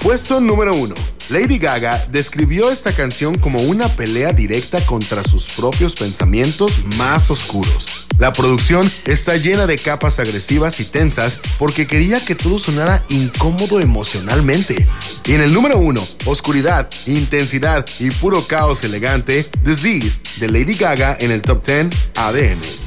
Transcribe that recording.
Puesto número 1. Lady Gaga describió esta canción como una pelea directa contra sus propios pensamientos más oscuros. La producción está llena de capas agresivas y tensas porque quería que todo sonara incómodo emocionalmente. Y en el número 1, oscuridad, intensidad y puro caos elegante, Disease de Lady Gaga en el Top 10 ADN.